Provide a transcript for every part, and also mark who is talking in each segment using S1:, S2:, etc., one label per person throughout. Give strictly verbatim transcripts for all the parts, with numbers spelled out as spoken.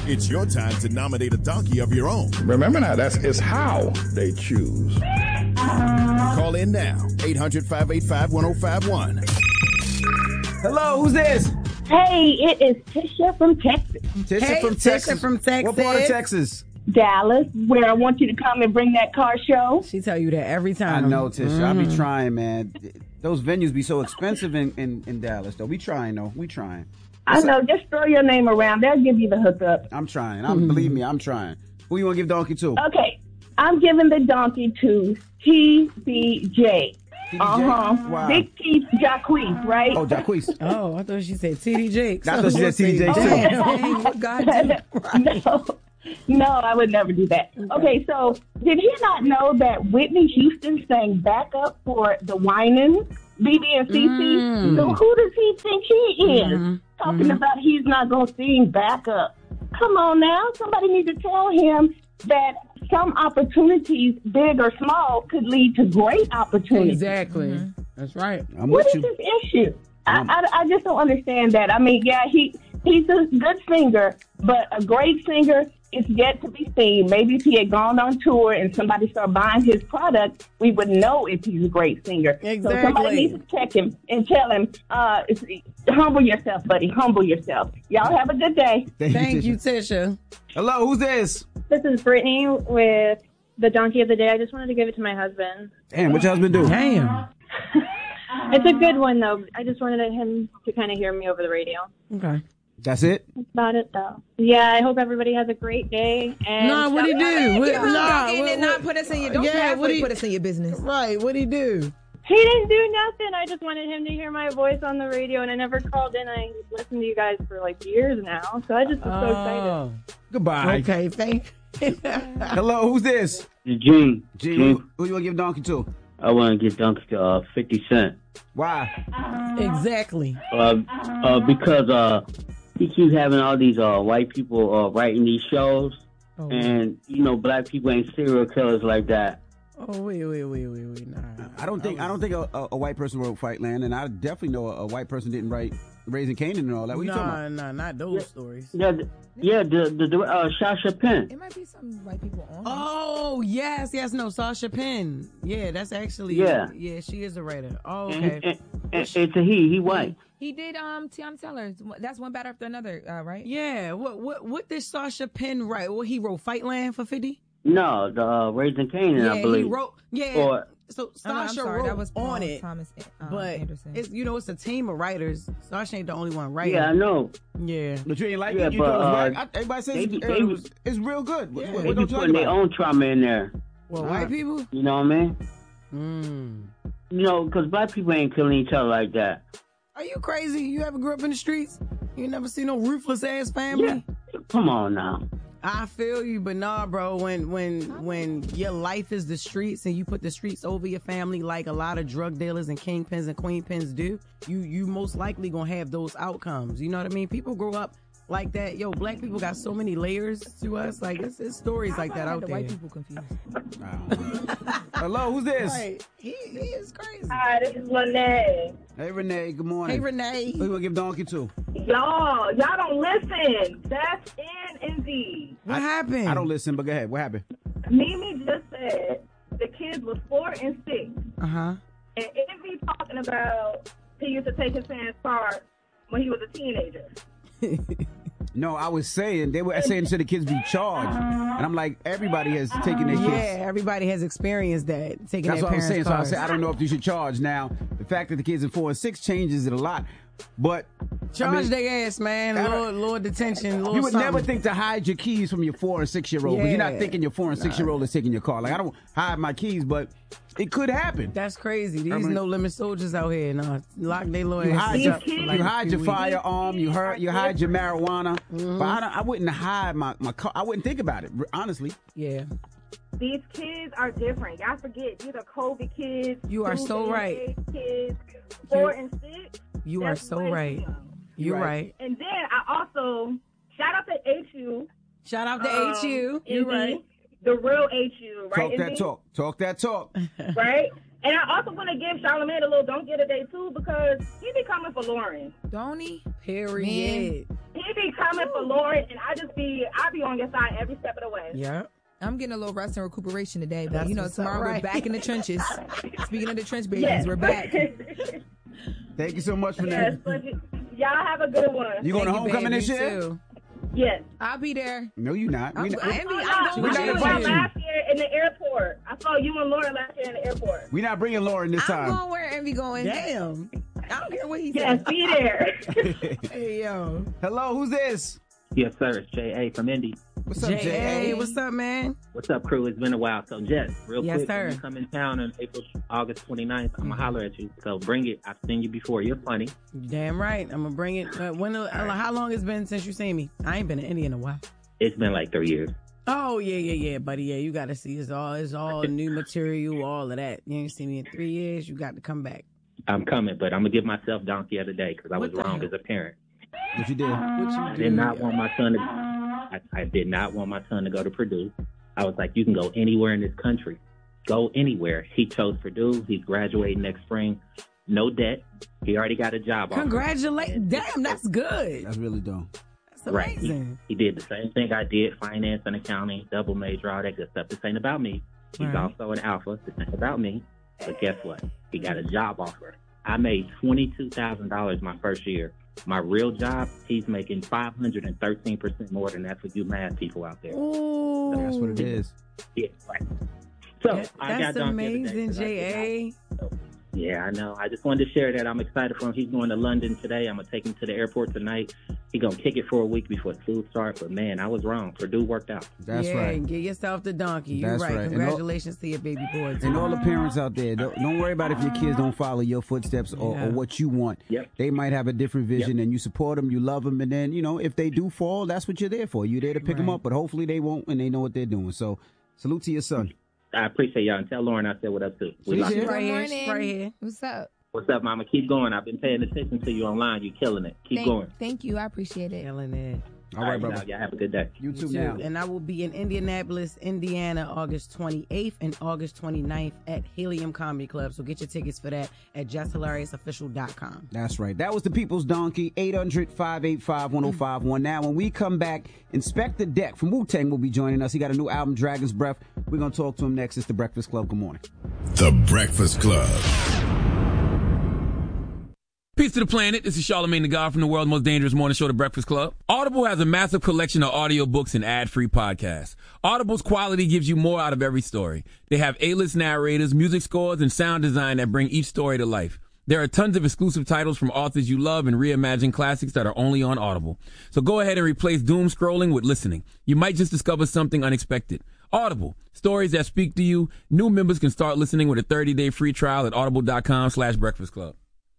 S1: It's your time to nominate a donkey of your own.
S2: Remember now, that's it's how they choose.
S1: Call in now, eight hundred, five eight five, one oh five one.
S3: Hello, who's this?
S4: Hey, it is Tisha from Texas.
S3: Tisha
S5: Hey,
S3: from
S5: Tisha
S3: Texas.
S5: from Texas.
S3: What part of Texas?
S4: Dallas, where I want you to come and bring that car show.
S5: She tell you that every
S3: I
S5: time.
S3: know, Tisha.
S5: Mm-hmm.
S3: I be trying, man. Those venues be so expensive in, in, in Dallas, though. We trying, though. We trying.
S4: I know, just throw your name around. They'll give you the hookup.
S3: I'm trying. I'm Believe me, I'm trying. Who you want to give donkey to?
S4: Okay, I'm giving the donkey to T B J.
S3: T B J?
S4: Uh-huh.
S3: Wow.
S4: Big Keith Jacquees, right?
S3: Oh, Jacquees.
S5: Oh, I thought she said T D Jakes.
S3: I thought she said T D Jakes, too.
S5: Damn, what God did.
S4: No, no, I would never do that. Okay, so did he not know that Whitney Houston sang backup for the Winans, B B and C C?
S5: Mm.
S4: So who does he think he is?
S5: Mm-hmm.
S4: Talking
S5: Mm-hmm.
S4: about he's not going to sing backup. Come on now, somebody needs to tell him that some opportunities, big or small, could lead to great opportunities.
S5: Exactly. Mm-hmm. That's right.
S3: I'm
S4: What
S3: with
S4: is
S3: you.
S4: his issue? I,
S3: Um,
S4: I, I just don't understand that. I mean, yeah, he he's a good singer, but a great singer is yet to be seen. Maybe if he had gone on tour and somebody started buying his product, we would know if he's a great singer. So
S5: Exactly.
S4: somebody needs to check him and tell him, uh, it's, humble yourself, buddy. Humble yourself. Y'all have a good day.
S5: Thank you, Tisha.
S3: Hello, who's this?
S6: This is Brittany with the donkey of the day. I just wanted to give it to my husband.
S3: Damn, what your husband do?
S5: Damn.
S6: It's a good one, though. I just wanted him to kind of hear me over the radio.
S5: Okay.
S3: That's it?
S6: That's about it, though. Yeah, I hope everybody has a great day. And
S5: Nah, what'd he do? What, nah,
S7: Donkey
S5: what,
S7: did
S5: what-
S7: not put us in your. Don't
S5: Yeah,
S7: halfway
S5: what'd he-
S7: put us in your business.
S5: Right, what'd he do?
S6: He didn't do nothing. I just wanted him to hear my voice on the radio, and I never called in. I listened to you guys for like years now, so I just was so excited.
S5: Oh.
S3: Goodbye.
S5: Okay, thank
S3: Hello, who's this?
S8: Gene.
S3: Gene, who, who you want to give donkey to?
S8: I want to give donkey to uh, fifty Cent.
S3: Why?
S5: Exactly.
S8: Uh, uh, because uh, he keeps having all these uh, white people uh, writing these shows,
S5: Oh.
S8: and you know black people ain't serial killers like that.
S5: Oh, wait, wait, wait, wait, wait. Nah.
S3: I don't think I don't think a, a, a white person wrote Fightland, and I definitely know a, a white person didn't write Raising Canaan and all that. What are you talking
S5: Nah,
S3: about?
S5: nah, not those stories.
S8: Yeah, th- yeah, the the, the uh, Sasha Penn.
S7: It might be some white people on.
S5: Oh, yes, yes, no, Sasha Penn. Yeah, that's actually,
S8: Yeah.
S5: yeah, she is a writer. Oh,
S8: And,
S5: okay.
S8: and, and it's a he. He white.
S7: He did. Um, Tiana Taylor. That's one better after another. Uh, right?
S5: Yeah, what what what did Sasha Penn write? What he wrote Fightland for fifty?
S8: No, the uh, Raising Canaan,
S5: Yeah,
S8: I believe.
S5: he wrote. Yeah,
S8: Or
S5: so
S7: Oh, no, I'm
S5: Sasha
S7: sorry.
S5: wrote
S7: That was Paul
S5: on it,
S7: Thomas uh,
S5: but
S7: Anderson.
S5: it's you know it's a team of writers. Sasha ain't the only one writing.
S8: yeah, I know.
S5: Yeah.
S3: But you ain't like
S8: Yeah,
S3: it? You
S8: but,
S3: thought it was
S8: uh,
S3: whack? I, everybody says
S8: they
S3: it's,
S8: be-
S3: it
S8: they
S3: was, it's real good. What,
S5: Yeah.
S3: what,
S8: They
S3: what
S8: be
S3: don't you like
S8: putting their
S3: about it?
S8: own trauma in there.
S5: Well,
S3: All
S5: white
S3: right.
S5: people.
S8: You know what I mean?
S5: Mm.
S8: You know, because black people ain't killing each other like that.
S5: Are you crazy? You ever grew up in the streets? You never seen no ruthless ass family?
S8: Yeah. Come on now.
S5: I feel you, but nah, bro. When when when your life is the streets and you put the streets over your family, like a lot of drug dealers and kingpins and queenpins do, you you most likely gonna have those outcomes. You know what I mean? People grow up like that. Yo, black people got so many layers to us. Like it's, it's stories like that out
S7: the
S5: there.
S7: white people confused.
S3: Hello, who's this?
S5: Right. He, he is crazy.
S4: Hi, this is Lene.
S3: Hey, Renee. Good morning.
S5: Hey, Renee.
S3: Who you want to give donkey to?
S4: Y'all, y'all don't listen. That's in Indeed.
S5: What happened?
S3: I don't listen, but go ahead. What happened?
S4: Mimi just said the kids was four and six.
S5: Uh huh.
S4: And Envy talking about he used to take his parents' car when he was a teenager.
S3: No, I was saying they were saying should the kids be charged, and I'm like, everybody has taken their
S5: Yeah,
S3: kids.
S5: everybody has experienced that taking
S3: That's
S5: their
S3: what I'm
S5: parents'
S3: saying. So I
S5: cars.
S3: said I don't know if you should charge now. The fact that the kids in four and six changes it a lot, but
S5: Charge
S3: I mean,
S5: their ass, man.
S3: I don't-
S5: Lord, Lord detention. Lord
S3: you would
S5: something.
S3: never think to hide your keys from your four and six year old, but you're not
S5: Yeah.
S3: thinking your four and six year old is taking your car. Like I don't hide my keys, but it could happen.
S5: That's crazy. These
S3: I mean-
S5: no limit soldiers out here. No, lock their lawyers.
S3: You hide your,
S5: up
S3: you
S5: for like a
S3: hide
S5: few
S3: your
S5: weeks.
S3: firearm. You hurt. You hide your marijuana.
S5: Mm-hmm.
S3: But I, don't, I wouldn't hide my, my car. I wouldn't think about it honestly.
S5: Yeah,
S4: These kids are different. Y'all forget these are COVID kids.
S5: You are
S4: two
S5: so
S4: and
S5: right.
S4: eight Kids, four and six.
S5: you are
S4: That's
S5: so
S4: way
S5: right.
S4: too young.
S5: You're
S3: Right.
S5: right.
S4: And then I also shout out to H U.
S5: Shout out to
S4: um,
S5: H U.
S4: Indy,
S5: You're right.
S4: The real H U, right?
S3: Talk that
S4: Indy?
S3: talk. Talk that talk.
S4: Right? And I also want to give Charlamagne a little don't get a day too because he be coming for Lauren.
S7: Don't he?
S5: Period.
S4: He
S9: he be coming for Lauren, and I just be, I be on your side every step of the way.
S5: Yeah.
S7: I'm getting a little rest and recuperation today, but
S5: That's
S7: you know,
S5: what's up,
S7: tomorrow
S5: right.
S7: we're back in the trenches. Speaking of the trench babies,
S9: Yes.
S7: we're back.
S3: Thank you so much for
S9: Yes,
S3: that.
S9: but y- y'all have a good one.
S3: You going to
S7: Thank you,
S3: homecoming
S7: babe.
S3: this
S7: You
S3: year?
S7: too.
S9: Yes.
S7: I'll be there.
S3: No, you not.
S7: I'm,
S3: We not,
S7: Envy,
S9: Oh,
S7: I'm
S9: no,
S3: we
S7: going
S3: not
S9: we
S7: with
S9: saw
S3: inviting
S9: you
S3: you.
S9: last year in the airport. I saw you and Lauren last year in the airport.
S3: we not bringing Lauren this
S7: I'm
S3: time.
S7: going where Envy going.
S5: Damn.
S7: I don't care what he
S9: Yes,
S7: says.
S9: be there.
S5: Hey, yo.
S3: Hello, who's this?
S8: Yes, sir. It's J A from Indy.
S3: What's up,
S5: J A,
S3: J A?
S5: what's up, man?
S8: What's up, crew? It's been a while. So, Jess, real
S5: Yes,
S8: quick,
S5: sir.
S8: when you come in town on April, August twenty-ninth, I'm going to holler at you. So, bring it. I've seen you before. You're funny.
S5: Damn right. I'm gonna bring it. Uh, when? Uh, how long it's been since you seen me? I ain't been in India in a while.
S8: It's been like three years.
S5: Oh yeah, yeah, yeah, buddy. Yeah, you got to see. It's all, it's all new material, all of that. You ain't seen me in three years. You got to come back.
S8: I'm coming, but I'm going to give myself donkey of the day because I
S5: What
S8: was
S5: the
S8: wrong
S5: hell?
S8: as a parent.
S3: What you did?
S5: What you
S8: I
S5: do?
S8: did not want my son to. I, I did not want my son to go to Purdue. I was like, you can go anywhere in this country. Go anywhere. He chose Purdue. He's graduating next spring. No debt. He already got a job offer.
S5: Congratulations. Damn, that's good.
S3: That's really dope.
S5: That's
S8: Right. He,
S5: amazing.
S8: he did the same thing I did, finance and accounting, double major, all that good stuff. This ain't about me. He's
S5: Right.
S8: also an alpha. This ain't about me. But guess what? He got a job offer. I made twenty-two thousand dollars my first year. My real job, he's making five hundred thirteen percent more than that for you math people out there.
S5: Ooh.
S3: That's what it is.
S8: Yeah, right. So
S5: That-
S8: I got
S5: that's
S8: donkey of the day
S5: amazing,
S8: 'cause I did
S5: J A.
S8: not- Yeah, I know. I just wanted to share that. I'm excited for him. He's going to London today. I'm going to take him to the airport tonight. He's going to kick it for a week before school starts. But, man, I was wrong. Purdue worked out.
S3: That's
S5: yeah,
S3: right.
S5: Get yourself the donkey. You're
S3: That's
S5: right.
S3: right. And all-
S5: Congratulations to your baby boy.
S3: And all the parents out there, don't, don't worry about if your kids don't follow your footsteps or,
S5: Yeah.
S3: or what you want.
S8: Yep.
S3: They might have a different vision, and you support them, you love them, and then, you know, if they do fall, that's what you're there for. You're there to pick them
S5: Right.
S3: up, but hopefully they won't, and they know what they're doing. So, salute to your son.
S8: I appreciate y'all. And tell Lauren I said what up, too. We
S3: She's
S8: locked
S3: here.
S8: in.
S5: Right
S7: Good
S5: here,
S7: morning.
S5: right here.
S7: What's up?
S8: What's up, Mama? Keep going. I've been paying attention to you online. You're killing it. Keep
S7: Thank,
S8: going.
S7: thank you. I appreciate it.
S5: Killing it.
S3: All right,
S8: y'all,
S3: brother.
S8: y'all have a good day.
S3: You too
S5: Too.
S3: now.
S5: And I will be in Indianapolis, Indiana, August twenty-eighth and August twenty-ninth at Helium Comedy Club. So get your tickets for that at just hilarious official dot com.
S3: That's right. That was the People's Donkey, eight hundred, five eight five, one oh five one. Now, when we come back, Inspector Deck from Wu-Tang will be joining us. He got a new album, Dragon's Breath. We're going to talk to him next. It's The Breakfast Club. Good morning.
S1: The Breakfast Club.
S10: Peace to the planet. This is Charlamagne the God from the world's most dangerous morning show, The Breakfast Club. Audible has a massive collection of audiobooks and ad-free podcasts. Audible's quality gives you more out of every story. They have A-list narrators, music scores, and sound design that bring each story to life. There are tons of exclusive titles from authors you love and reimagined classics that are only on Audible. So go ahead and replace doom scrolling with listening. You might just discover something unexpected. Audible, stories that speak to you. New members can start listening with a thirty-day free trial at audible.com slash breakfast club.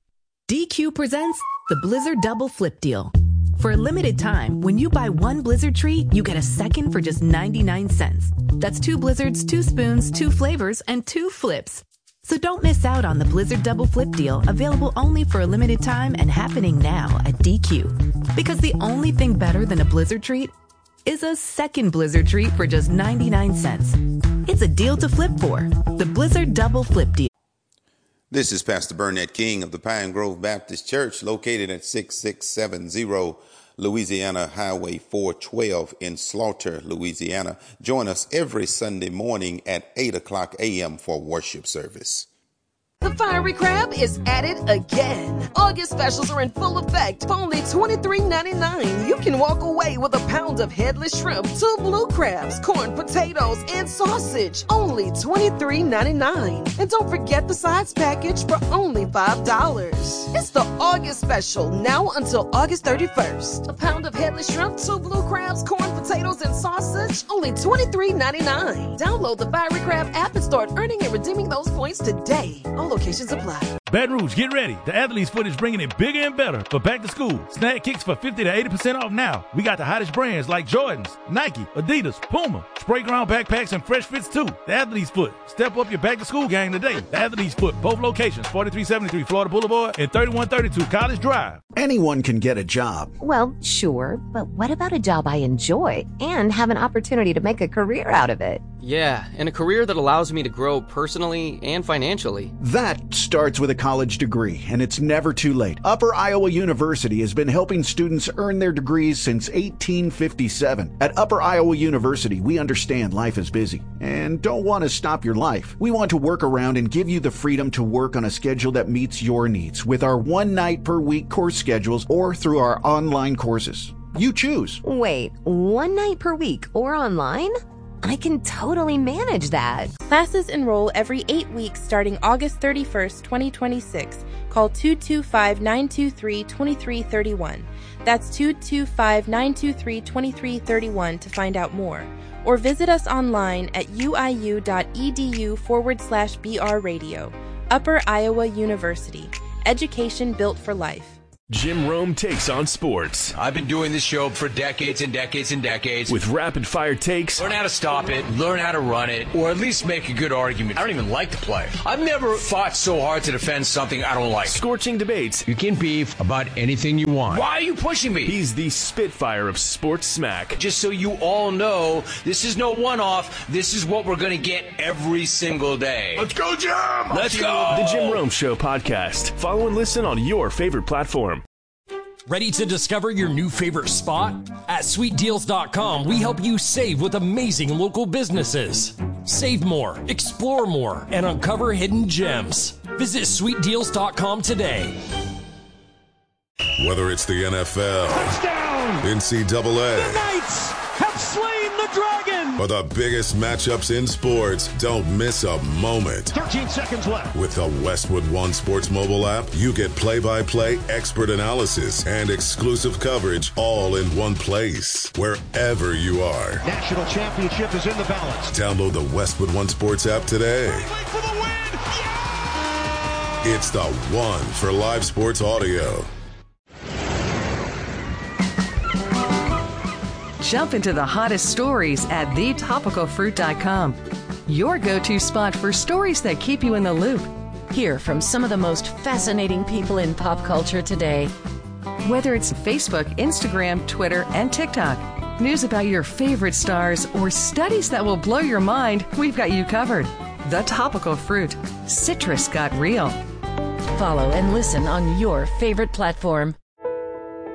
S11: D Q presents the Blizzard Double Flip Deal. For a limited time, when you buy one Blizzard treat, you get a second for just ninety-nine cents. That's two Blizzards, two spoons, two flavors, and two flips. So don't miss out on the Blizzard Double Flip Deal, available only for a limited time and happening now at D Q. Because the only thing better than a Blizzard treat is a second Blizzard treat for just ninety-nine cents. It's a deal to flip for. The Blizzard Double Flip Deal.
S12: This is Pastor Burnett King of the Pine Grove Baptist Church, located at six six seven zero Louisiana Highway four twelve in Slaughter, Louisiana. Join us every Sunday morning at eight o'clock a.m. for worship service.
S13: The Fiery Crab is at it again. August specials are in full effect for only twenty-three ninety-nine. You can walk away with a pound of headless shrimp, two blue crabs, corn, potatoes, and sausage. Only twenty-three ninety-nine. And don't forget the sides package for only five dollars. It's the August special, now until August thirty-first. A pound of headless shrimp, two blue crabs, corn, potatoes, and sausage. Only twenty-three ninety-nine. Download the Fiery Crab app and start earning and redeeming those points today. All locations apply.
S14: Baton Rouge, get ready. The Athlete's Foot is bringing it bigger and better for back to school. Snag kicks for fifty to eighty percent off now. We got the hottest brands like Jordans, Nike, Adidas, Puma, Spray Ground backpacks, and fresh fits too. The Athlete's Foot. Step up your back to school game today. The Athlete's Foot. Both locations, forty-three seventy-three Florida Boulevard and thirty-one thirty-two College Drive.
S15: Anyone can get a job.
S16: Well, sure, but what about a job I enjoy and have an opportunity to make a career out of it?
S17: Yeah, and a career that allows me to grow personally and financially.
S15: That starts with a college degree, and it's never too late. Upper Iowa University has been helping students earn their degrees since eighteen fifty-seven. At Upper Iowa University, we understand life is busy and don't want to stop your life. We want to work around and give you the freedom to work on a schedule that meets your needs with our one night per week course schedules or through our online courses. You choose.
S16: Wait, one night per week or online? I can totally manage that.
S17: Classes enroll every eight weeks starting August thirty-first, twenty twenty-six. Call two two five, nine two three, two three three one. That's two two five, nine two three, two three three one to find out more. Or visit us online at uiu.edu forward slash BR radio. Upper Iowa University. Education built for life.
S18: Jim Rome takes on sports.
S19: I've been doing this show for decades and decades and decades.
S18: With rapid fire takes.
S19: Learn how to stop it, learn how to run it, or at least make a good argument. I don't even like to play. I've never fought so hard to defend something I don't like.
S18: Scorching debates.
S19: You can beef about anything you want. Why are you pushing me?
S18: He's the Spitfire of sports smack.
S19: Just so you all know, this is no one-off. This is what we're going to get every single day.
S18: Let's go, Jim!
S19: Let's go!
S18: The Jim Rome Show podcast. Follow and listen on your favorite platform.
S20: Ready to discover your new favorite spot? At sweet deals dot com, we help you save with amazing local businesses. Save more, explore more, and uncover hidden gems. Visit sweet deals dot com today.
S21: Whether it's the N F L, touchdown, N C double A,
S22: the Knights have slain the dragon,
S21: or the biggest matchups in sports, don't miss a moment.
S22: thirteen seconds left.
S21: With the Westwood One Sports mobile app, you get play-by-play expert analysis and exclusive coverage all in one place, wherever you are.
S22: National championship is in the balance.
S21: Download the Westwood One Sports app today.
S22: For the win! Yeah!
S21: It's the one for live sports audio.
S23: Jump into the hottest stories at the topical fruit dot com. Your go-to spot for stories that keep you in the loop.
S24: Hear from some of the most fascinating people in pop culture today.
S23: Whether it's Facebook, Instagram, Twitter, and TikTok, news about your favorite stars, or studies that will blow your mind, we've got you covered. The Topical Fruit. Citrus got real.
S24: Follow and listen on your favorite platform.